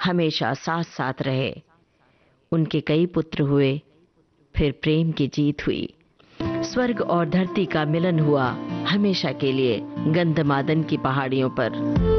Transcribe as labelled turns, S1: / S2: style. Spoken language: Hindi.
S1: हमेशा साथ साथ रहे। उनके कई पुत्र हुए, फिर प्रेम की जीत हुई। स्वर्ग और धरती का मिलन हुआ हमेशा के लिए गंधमादन की पहाड़ियों पर।